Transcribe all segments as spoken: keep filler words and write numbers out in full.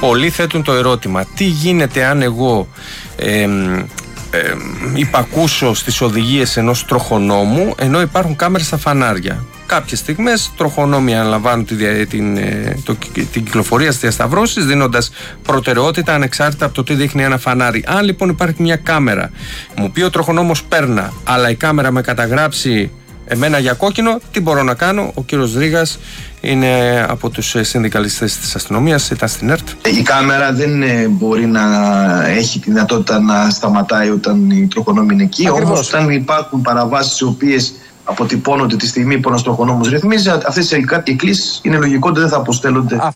πολλοί θέτουν το ερώτημα, τι γίνεται αν εγώ ε, ε, υπακούσω στις οδηγίες ενός τροχονόμου ενώ υπάρχουν κάμερες στα φανάρια. Κάποιες στιγμές τροχονόμοι αναλαμβάνουν την, την, το, την κυκλοφορία στις διασταυρώσεις, δίνοντας προτεραιότητα ανεξάρτητα από το τι δείχνει ένα φανάρι. Αν λοιπόν υπάρχει μια κάμερα, μου πει ο τροχονόμος πέρνα, αλλά η κάμερα με καταγράψει εμένα για κόκκινο, τι μπορώ να κάνω? Ο κύριος Δρίγας είναι από τους συνδικαλιστές της αστυνομίας, ήταν στην ΕΡΤ. Η κάμερα δεν μπορεί να έχει τη δυνατότητα να σταματάει όταν οι τροχονόμοι είναι εκεί. Όμως όταν υπάρχουν παραβάσεις οι οποίες αποτυπώνονται τη στιγμή που ένας τροχονόμος ρυθμίζει, αυτές οι εκκλήσεις είναι λογικό ότι δεν θα αποστέλλονται. Α.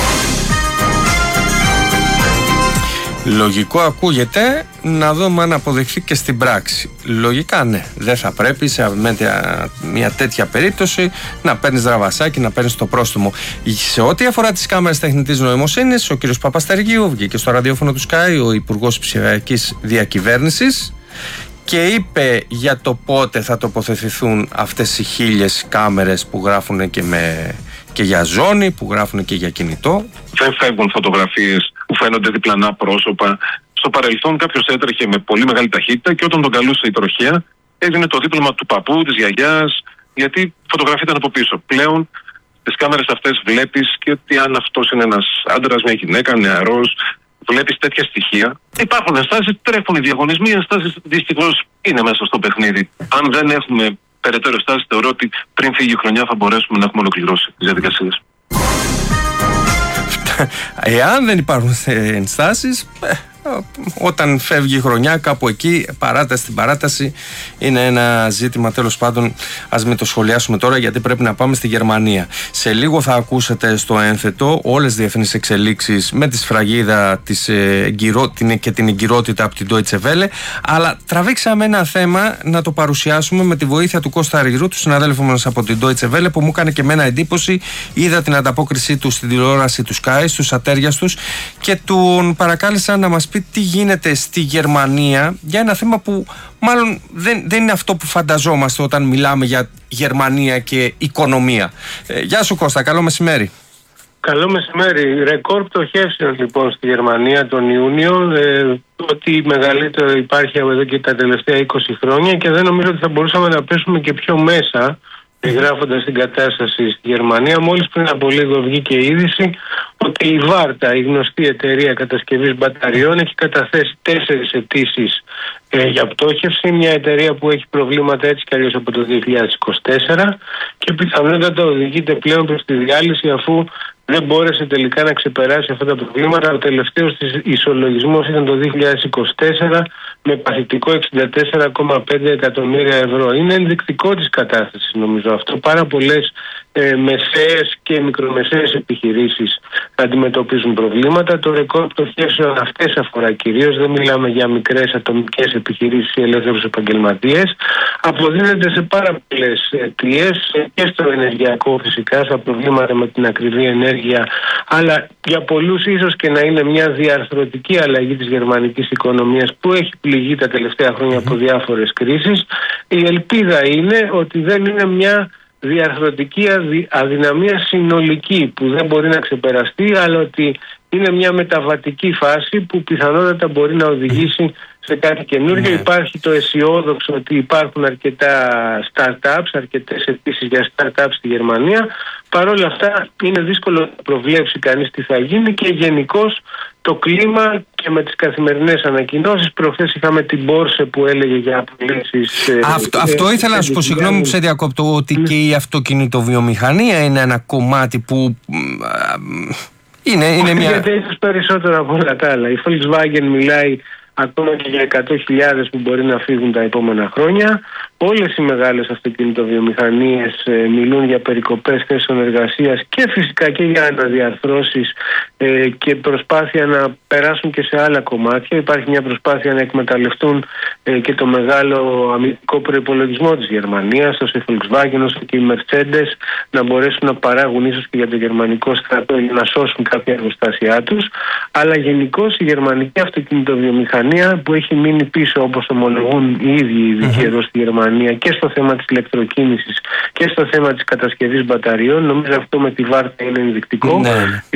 Λογικό ακούγεται, να δούμε αν αποδειχθεί και στην πράξη. Λογικά ναι, δεν θα πρέπει σε μια τέτοια περίπτωση να παίρνεις δραβασάκι, να παίρνεις το πρόστιμο. Σε ό,τι αφορά τις κάμερες τεχνητής νοημοσύνης, ο κ. Παπαστεργίου βγήκε στο ραδιόφωνο του Sky, ο Υπουργός Ψηφιακής Διακυβέρνησης, και είπε για το πότε θα τοποθετηθούν αυτές οι χίλιες κάμερες που γράφουν και, με, και για ζώνη, που γράφουν και για κινητό. Δεν φεύγουν φωτογραφίες που φαίνονται διπλανά πρόσωπα. Στο παρελθόν κάποιος έτρεχε με πολύ μεγάλη ταχύτητα και όταν τον καλούσε η τροχέα έδινε το δίπλωμα του παππού, της γιαγιάς, γιατί η φωτογραφία ήταν από πίσω. Πλέον στις κάμερες αυτές βλέπεις και ότι αν αυτός είναι ένας άντρας, μια γυναίκα, νεαρός, βλέπεις τέτοια στοιχεία. Υπάρχουν ενστάσεις, τρέχουν οι διαγωνισμοί, οι ενστάσεις δυστυχώς είναι μέσα στο παιχνίδι. Αν δεν έχουμε περαιτέρω ενστάσεις, θεωρώ ότι πριν φύγει η χρονιά θα μπορέσουμε να έχουμε ολοκληρώσει τις διαδικασίες. Εάν δεν υπάρχουν ενστάσεις, όταν φεύγει η χρονιά, κάπου εκεί, παράταση στην παράταση, είναι ένα ζήτημα. Τέλος πάντων, ας μην το σχολιάσουμε τώρα, γιατί πρέπει να πάμε στη Γερμανία. Σε λίγο θα ακούσετε στο ένθετο όλες τις διεθνείς εξελίξεις με τη σφραγίδα της, ε, εγκυρό, την, και την εγκυρότητα από την Deutsche Welle. Αλλά τραβήξαμε ένα θέμα να το παρουσιάσουμε με τη βοήθεια του Κώστα Αργυρού, του συναδέλφου μας από την Deutsche Welle, που μου έκανε και εμένα εντύπωση. Είδα την ανταπόκρισή του στην τηλεόραση του Sky, στους ατέριας τους, και τον παρακάλεσα να μας πει τι γίνεται στη Γερμανία για ένα θέμα που μάλλον δεν, δεν είναι αυτό που φανταζόμαστε όταν μιλάμε για Γερμανία και οικονομία. Ε, γεια σου Κώστα, καλό μεσημέρι. Καλό μεσημέρι. Ρεκόρ πτωχεύσεων λοιπόν στη Γερμανία τον Ιούνιο, ε, ότι μεγαλύτερο υπάρχει εδώ και τα τελευταία είκοσι χρόνια, και δεν νομίζω ότι θα μπορούσαμε να πέσουμε και πιο μέσα γράφοντας την κατάσταση στη Γερμανία. Μόλις πριν από λίγο βγήκε η είδηση ότι η Βάρτα, η γνωστή εταιρεία κατασκευής μπαταριών, έχει καταθέσει τέσσερις αιτήσεις ε, για πτώχευση. Μια εταιρεία που έχει προβλήματα έτσι κι αλλιώς από το δύο χιλιάδες είκοσι τέσσερα και πιθανότατα οδηγείται πλέον προς τη διάλυση, αφού δεν μπόρεσε τελικά να ξεπεράσει αυτά τα προβλήματα. Ο τελευταίος της ισολογισμός ήταν το δύο χιλιάδες είκοσι τέσσερα με παθητικό εξήντα τέσσερα κόμμα πέντε εκατομμύρια ευρώ. Είναι ενδεικτικό της κατάστασης νομίζω αυτό. Πάρα πολλές ε, μεσαίες και μικρομεσαίες επιχειρήσεις αντιμετωπίζουν προβλήματα. Το ρεκόρ πτωχεύσεων αυτές αφορά κυρίως. Δεν μιλάμε για μικρές ατομικές επιχειρήσεις ή ελεύθερους επαγγελματίες. Αποδίδεται σε πάρα πολλές αιτίες και στο ενεργειακό φυσικά, στα προβλήματα με την ακριβή ενέργεια, αλλά για πολλούς ίσως και να είναι μια διαρθρωτική αλλαγή της γερμανικής οικονομίας που έχει πληγεί τα τελευταία χρόνια από διάφορες κρίσεις. Η ελπίδα είναι ότι δεν είναι μια διαρθρωτική αδυναμία συνολική που δεν μπορεί να ξεπεραστεί, αλλά ότι είναι μια μεταβατική φάση που πιθανότατα μπορεί να οδηγήσει σε κάτι καινούργιο. Yeah. Υπάρχει το αισιόδοξο ότι υπάρχουν αρκετά startups, αρκετές αιτήσεις για startups στη Γερμανία. Παρ' όλα αυτά είναι δύσκολο να προβλέψει κανείς τι θα γίνει, και γενικώς το κλίμα και με τις καθημερινές ανακοινώσεις. Προχθές είχαμε την Μπόρσε που έλεγε για απολύσεις. Αυτό, ε, αυτό ε, ήθελα να σου πω, συγγνώμη που σε διακόπτω, ότι mm. και η αυτοκινητοβιομηχανία είναι ένα κομμάτι που είναι, είναι μια... Γιατί ίσως περισσότερο από όλα τα άλλα. Η Volkswagen μιλάει ακόμα και για εκατό χιλιάδες που μπορεί να φύγουν τα επόμενα χρόνια. Όλες οι μεγάλες αυτοκινητοβιομηχανίες ε, μιλούν για περικοπές θέσεων εργασίας και φυσικά και για αναδιαρθρώσεις ε, και προσπάθεια να περάσουν και σε άλλα κομμάτια. Υπάρχει μια προσπάθεια να εκμεταλλευτούν ε, και το μεγάλο αμυντικό προϋπολογισμό της Γερμανίας, ώστε η Volkswagen όσο και οι Mercedes να μπορέσουν να παράγουν ίσως και για το γερμανικό στρατό για να σώσουν κάποια εργοστάσια τους. Αλλά γενικώς η γερμανική αυτοκινητοβιομηχανία, που έχει μείνει πίσω όπως ομολογούν οι ίδιοι οι ειδικοί εδώ στη Γερμανία, και στο θέμα της ηλεκτροκίνησης και στο θέμα της κατασκευής μπαταριών, νομίζω αυτό με τη Βάρτα είναι ενδεικτικό. Ναι.